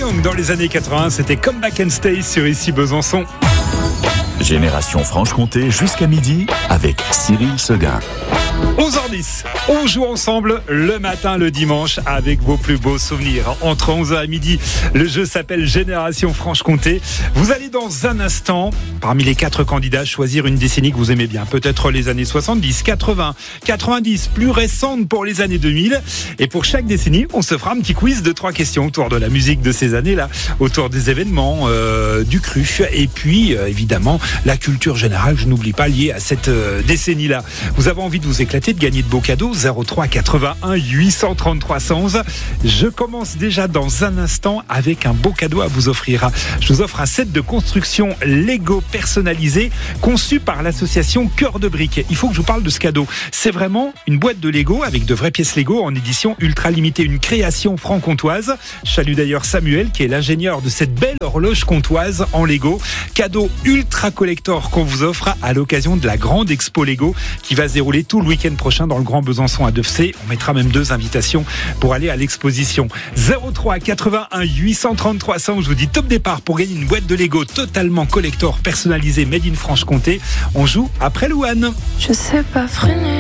Young dans les années 80, c'était Come Back and Stay sur Ici Besançon. Génération Franche-Comté jusqu'à midi avec Cyril Seguin. 11h10, on joue ensemble le matin, le dimanche, avec vos plus beaux souvenirs. Entre 11h et midi, le jeu s'appelle Génération Franche-Comté. Vous allez dans un instant, parmi les 4 candidats, choisir une décennie que vous aimez bien. Peut-être les années 70, 80, 90, plus récentes pour les années 2000. Et pour chaque décennie, on se fera un petit quiz de 3 questions autour de la musique de ces années-là, autour des événements, du cru, et puis évidemment la culture générale, je n'oublie pas, liée à cette décennie-là. Vous avez envie de vous éclater, de gagner de beaux cadeaux, 03 81 833 111. Je commence déjà dans un instant avec un beau cadeau à vous offrir. Je vous offre un set de construction Lego personnalisé conçu par l'association Cœur de Briques. Il faut que je vous parle de ce cadeau. C'est vraiment une boîte de Lego avec de vraies pièces Lego en édition ultra limitée, une création franc-comtoise. Je salue d'ailleurs Samuel qui est l'ingénieur de cette belle horloge comtoise en Lego. Cadeau ultra collector qu'on vous offre à l'occasion de la grande expo Lego qui va se dérouler tout le week-end prochain dans le Grand Besançon à Devcé. On mettra même 2 invitations pour aller à l'exposition. 03 81 833 100. Je vous dis top départ pour gagner une boîte de Lego totalement collector personnalisée made in Franche-Comté. On joue après Louane. Je sais pas freiner.